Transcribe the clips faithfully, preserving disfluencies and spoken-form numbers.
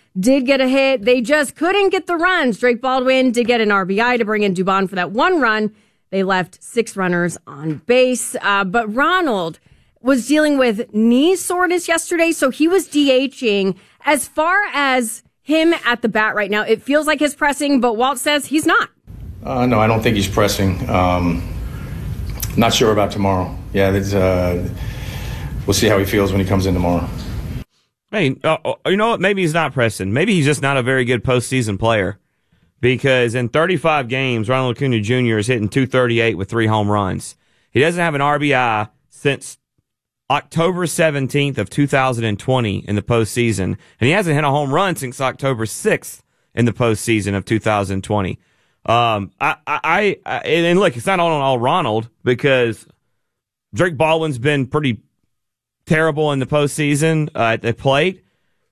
did get a hit. They just couldn't get the runs. Drake Baldwin did get an R B I to bring in Dubon for that one run. They left six runners on base. Uh, but Ronald was dealing with knee soreness yesterday, so he was DHing. As far as him at the bat right now, it feels like he's pressing, but Walt says he's not. Uh, no, I don't think he's pressing. Um, not sure about tomorrow. Yeah, uh, we'll see how he feels when he comes in tomorrow. Hey, uh, you know what? Maybe he's not pressing. Maybe he's just not a very good postseason player. Because in thirty-five games, Ronald Acuna Junior is hitting two thirty-eight with three home runs. He doesn't have an R B I since October seventeenth of two thousand twenty in the postseason. And he hasn't hit a home run since October sixth in the postseason of two thousand twenty. Um, I, I, I, and look, it's not all on all Ronald because Drake Baldwin's been pretty terrible in the postseason uh, at the plate.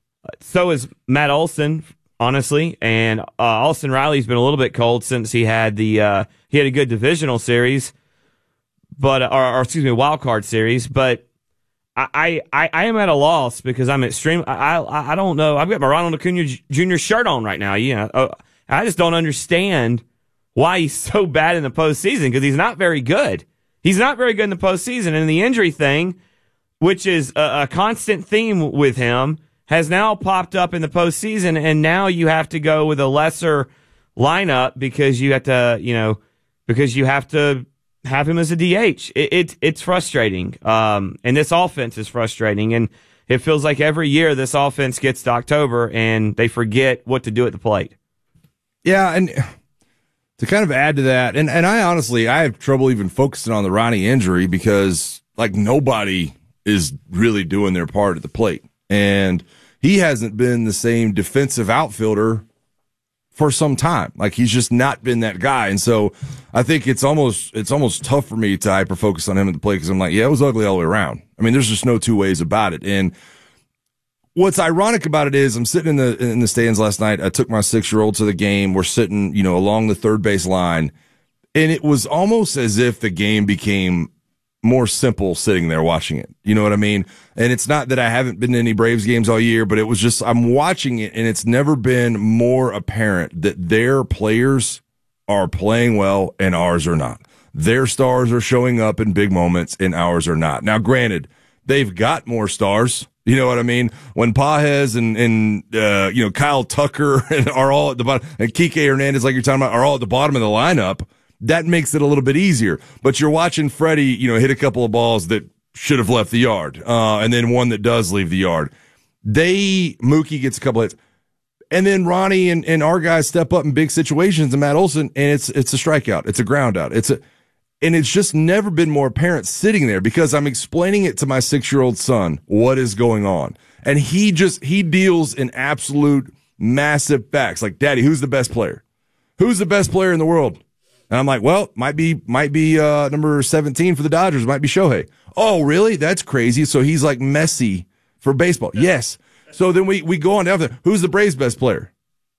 So is Matt Olson, honestly, and uh, Austin Riley's been a little bit cold since he had the uh, he had a good divisional series, but or, or excuse me, wild card series. But I, I, I am at a loss because I'm extreme. I I, I don't know. I've got my Ronald Acuna Junior shirt on right now. You know, uh, I just don't understand why he's so bad in the postseason because he's not very good. He's not very good in the postseason, and the injury thing, which is a, a constant theme with him, has now popped up in the postseason, and now you have to go with a lesser lineup because you have to, you know, because you have to have him as a D H. It, it it's frustrating, um, and this offense is frustrating, and it feels like every year this offense gets to October and they forget what to do at the plate. Yeah, and to kind of add to that, and, and I honestly, I have trouble even focusing on the Ronnie injury because, like, nobody is really doing their part at the plate. And he hasn't been the same defensive outfielder for some time. Like, he's just not been that guy. And so I think it's almost it's almost tough for me to hyper focus on him at the plate because I'm like, yeah, it was ugly all the way around. I mean, there's just no two ways about it. And what's ironic about it is I'm sitting in the in the stands last night. I took my six-year-old to the game. We're sitting, you know, along the third base line. And it was almost as if the game became more simple sitting there watching it. You know what I mean? And it's not that I haven't been to any Braves games all year, but it was just I'm watching it, and it's never been more apparent that their players are playing well and ours are not. Their stars are showing up in big moments and ours are not. Now, granted, they've got more stars. You know what I mean? When Pages and, and uh, you know, Kyle Tucker and are all at the bottom, and Kike Hernandez, like you're talking about, are all at the bottom of the lineup, that makes it a little bit easier. But you're watching Freddie, you know, hit a couple of balls that should have left the yard, uh, and then one that does leave the yard. They, Mookie gets a couple hits. And then Ronnie and, and our guys step up in big situations, and Matt Olson, and it's it's a strikeout. It's a ground out. It's a And it's just never been more apparent sitting there because I'm explaining it to my six-year-old son, what is going on. And he just, he deals in absolute massive facts. Like, Daddy, who's the best player? Who's the best player in the world? And I'm like, well, might be, might be, uh, number seventeen for the Dodgers, might be Shohei. Oh, really? That's crazy. So he's like Messi for baseball. Yeah. Yes. So then we, we go on down there. Who's the Braves' best player?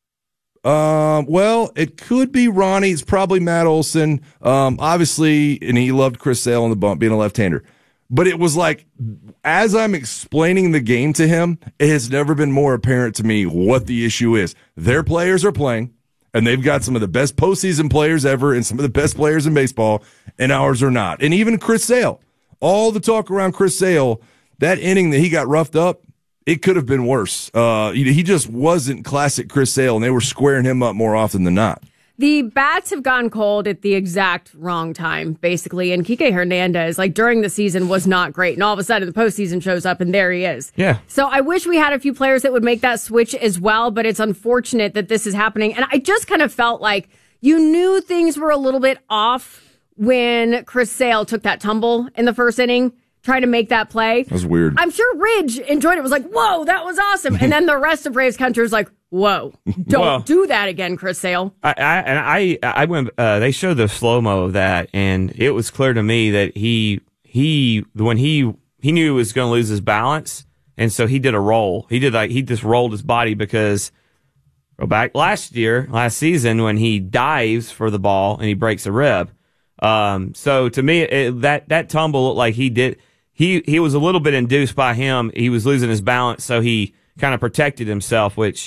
Um, well, it could be Ronnie. It's probably Matt Olson. Um, obviously, and he loved Chris Sale on the bump, being a left-hander. But it was like, as I'm explaining the game to him, it has never been more apparent to me what the issue is. Their players are playing, and they've got some of the best postseason players ever and some of the best players in baseball, and ours are not. And even Chris Sale, all the talk around Chris Sale, that inning that he got roughed up, it could have been worse. Uh, he just wasn't classic Chris Sale, and they were squaring him up more often than not. The bats have gone cold at the exact wrong time, basically. And Kike Hernandez, like during the season, was not great. And all of a sudden, the postseason shows up, and there he is. Yeah. So I wish we had a few players that would make that switch as well, but it's unfortunate that this is happening. And I just kind of felt like you knew things were a little bit off when Chris Sale took that tumble in the first inning, trying to make that play. That was weird. I'm sure Ridge enjoyed it. It was like, whoa, that was awesome. And then the rest of Braves country was like, whoa, don't well, do that again, Chris Sale. I, I, and I, I went, uh, they showed the slow-mo of that, and it was clear to me that he, he, when he, he knew he was going to lose his balance, and so he did a roll. He did like, he just rolled his body because, go back last year, last season, when he dives for the ball and he breaks a rib. Um, so to me, it, that, that tumble looked like he did, He he was a little bit induced by him. He was losing his balance, so he kind of protected himself, which